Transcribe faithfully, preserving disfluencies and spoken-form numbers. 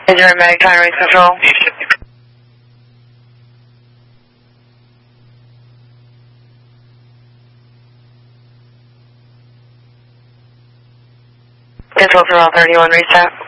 Is there a mag trying to reach control? Control through all thirty-one, reset.